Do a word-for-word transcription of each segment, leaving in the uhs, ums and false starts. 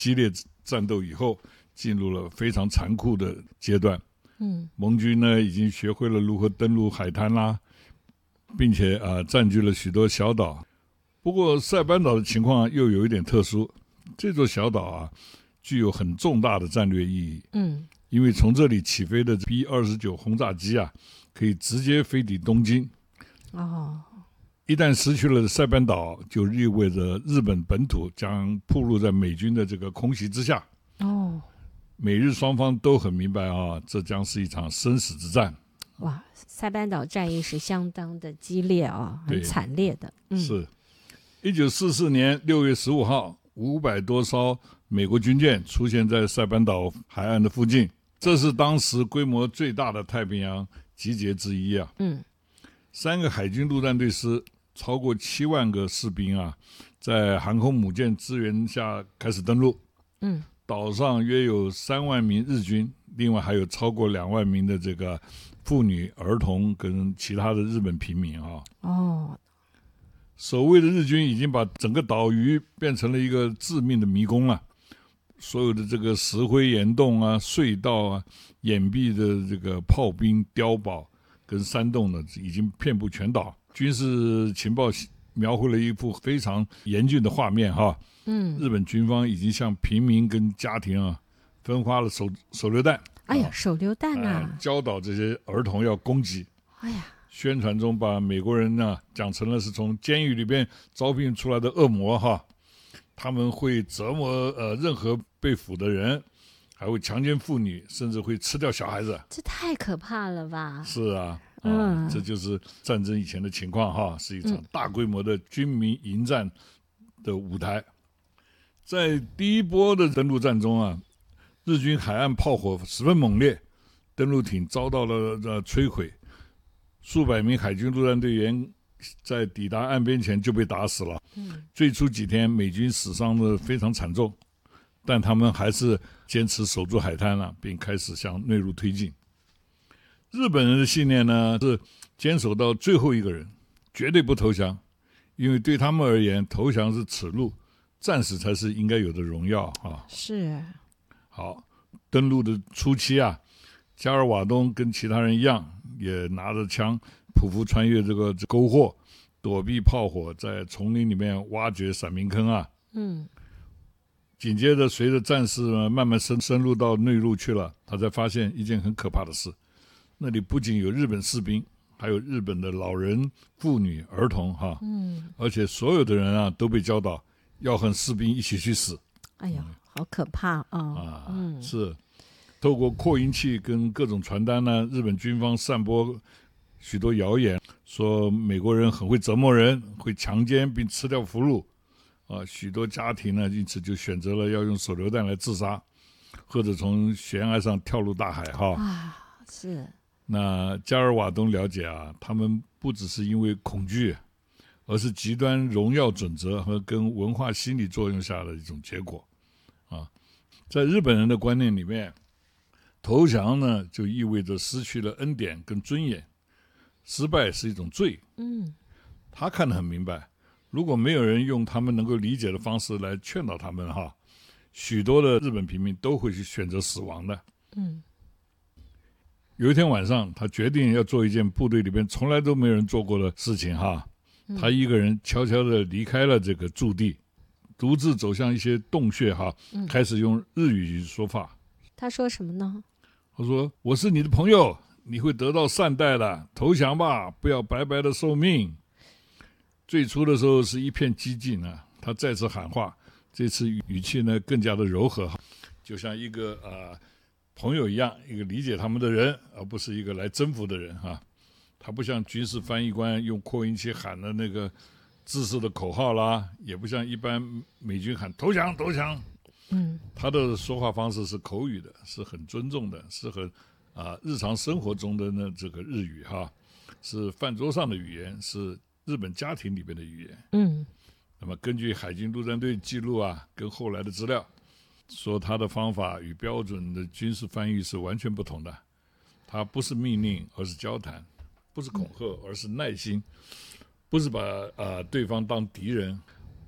激烈战斗以后，进入了非常残酷的阶段。 嗯， 盟军呢已经学会了如何登陆海滩啦，并且啊、呃、占据了许多小岛。不过塞班岛的情况又有一点特殊，这座小岛啊具有很重大的战略意义。 嗯， 因为从这里起飞的 B 二十九 轰炸机啊，可以直接飞抵东京。 哦， 一旦失去了塞班岛，就意味着日本本土将暴露在美军的这个空袭之下。 哦， 美日双方都很明白啊，这将是一场生死之战。 哇，塞班岛战役是相当的激烈啊，很惨烈的。 嗯、是一九四四年六月十五号，五百多艘美国军舰出现在塞班岛海岸的附近，这是当时规模最大的太平洋集结之一啊。 嗯， 三个海军陆战队师，超过七万个士兵啊，在航空母舰支援下开始登陆。 嗯， 岛上约有三万名日军，另外还有超过两万名的这个妇女、儿童跟其他的日本平民啊。 哦， 守卫的日军已经把整个岛屿变成了一个致命的迷宫了。所有的这个石灰岩洞啊、隧道啊、掩蔽的这个炮兵、碉堡跟山洞呢，已经遍布全岛。军事情报描绘了一幅非常严峻的画面哈。 嗯， 日本军方已经向平民跟家庭啊分发了手手榴弹。 哎呀，手榴弹啊、 呃！教导这些儿童要攻击。 哎呀， 宣传中把美国人呢讲成了是从监狱里边招聘出来的恶魔哈，他们会折磨呃任何被俘的人，还会强奸妇女，甚至会吃掉小孩子。 这太可怕了吧？ 是啊，啊嗯， 这就是战争以前的情况哈，是一场大规模的军民迎战的舞台。在第一波的登陆战中啊，日军海岸炮火十分猛烈，登陆艇遭到了呃摧毁，数百名海军陆战队员在抵达岸边前就被打死了。 嗯， 最初几天美军死伤的非常惨重，但他们还是坚持守住海滩了，并开始向内陆推进。日本人的信念呢是坚守到最后一个人，绝对不投降，因为对他们而言，投降是耻辱，战士才是应该有的荣耀啊！ 是。 好，登陆的初期啊，加尔瓦东跟其他人一样，也拿着枪匍匐穿越这个沟壑，躲避炮火，在丛林里面挖掘闪明坑啊。 嗯， 紧接着，随着战士慢慢深深入到内陆去了，他才发现一件很可怕的事：那里不仅有日本士兵，还有日本的老人、妇女、儿童哈。 嗯， 而且所有的人啊都被教导要和士兵一起去死。 哎呀，好可怕啊！ 啊， 嗯， 是透过扩音器跟各种传单呢，日本军方散播许多谣言，说美国人很会折磨人，会强奸并吃掉俘虏。啊，许多家庭呢，因此就选择了要用手榴弹来自杀，或者从悬崖上跳入大海哈。 啊，是。 那加尔瓦东了解啊，他们不只是因为恐惧，而是极端荣耀准则和跟文化心理作用下的一种结果。啊，在日本人的观念里面，投降呢就意味着失去了恩典跟尊严，失败是一种罪。 嗯， 他看得很明白，如果没有人用他们能够理解的方式来劝导他们哈，许多的日本平民都会去选择死亡的。 嗯， 有一天晚上，他决定要做一件部队里边从来都没有人做过的事情哈。他一个人悄悄地离开了这个驻地，独自走向一些洞穴哈，开始用日语说话。 他说什么呢？ 他说：“我是你的朋友，你会得到善待的，投降吧，不要白白的受命。”最初的时候是一片激进啊，他再次喊话，这次语气呢更加的柔和，就像一个呃朋友一样，一个理解他们的人，而不是一个来征服的人哈。他不像军事翻译官用扩音器喊的那个制式的口号啦，也不像一般美军喊投降投降。 嗯， 他的说话方式是口语的，是很尊重的，是很啊、呃、日常生活中的呢这个日语哈，是饭桌上的语言，是日本家庭里边的语言。 嗯， 那么根据海军陆战队记录啊，跟后来的资料说，他的方法与标准的军事翻译是完全不同的。他不是命令，而是交谈；不是恐吓，而是耐心；不是把呃对方当敌人，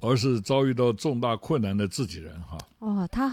而是遭遇到重大困难的自己人哈。 哦，他